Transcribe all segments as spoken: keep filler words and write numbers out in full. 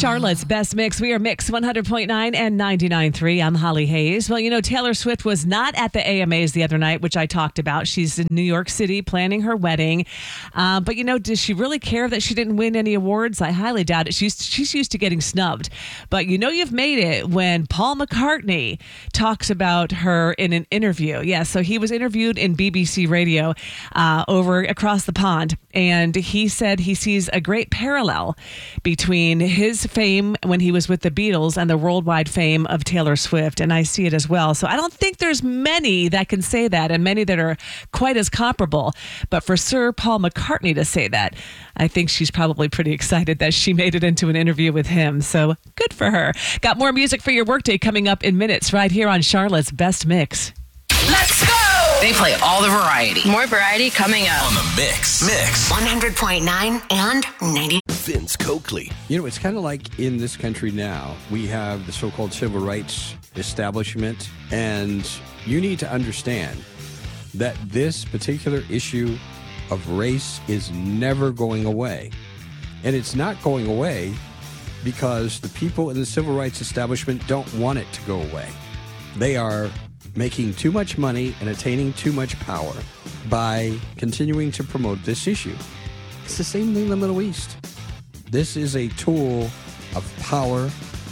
Charlotte's Best Mix. We are Mix one hundred point nine and ninety-nine point three. I'm Holly Hayes. Well, you know, Taylor Swift was not at the A M As the other night, which I talked about. She's in New York City planning her wedding. Uh, but, you know, does she really care that she didn't win any awards? I highly doubt it. She's, she's used to getting snubbed. But you know you've made it when Paul McCartney talks about her in an interview. Yeah, so he was interviewed in B B C Radio uh, over across the pond. And he said he sees a great parallel between his fame when he was with the Beatles and the worldwide fame of Taylor Swift. And I see it as well. So I don't think there's many that can say that and many that are quite as comparable. But for Sir Paul McCartney to say that, I think she's probably pretty excited that she made it into an interview with him. So good for her. Got more music for your workday coming up in minutes right here on Charlotte's Best Mix. Let's go! They play all the variety. More variety coming up. On the Mix. Mix. one hundred point nine and ninety. Vince Coakley. You know, it's kind of like in this country now, we have the so-called civil rights establishment, and you need to understand that this particular issue of race is never going away. And it's not going away because the people in the civil rights establishment don't want it to go away. They are making too much money and attaining too much power by continuing to promote this issue. It's the same thing in the Middle East. This is a tool of power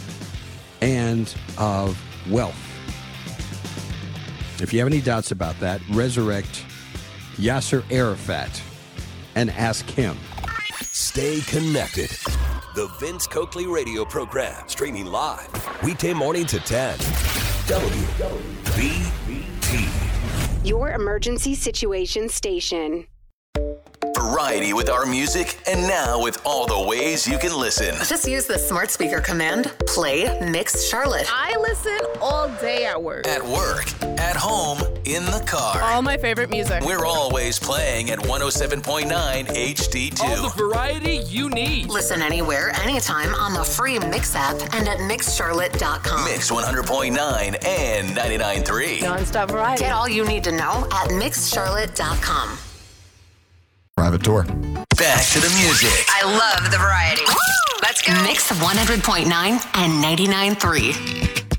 and of wealth. If you have any doubts about that, resurrect Yasser Arafat and ask him. Stay connected. The Vince Coakley radio program, streaming live weekday morning to ten. W B T. Your emergency situation station. Variety with our music, and now with all the ways you can listen. Just use the smart speaker command, play Mix Charlotte. I listen all day at work. At work, at home, in the car. All my favorite music. We're always playing at one oh seven point nine H D two. All the variety you need. Listen anywhere, anytime on the free Mix app and at mix charlotte dot com. Mix one hundred point nine and ninety-nine point three. Non-stop variety. Get all you need to know at mix charlotte dot com. Private tour. Back to the music. I love the variety. Let's go. Mix one hundred point nine and ninety-nine point three.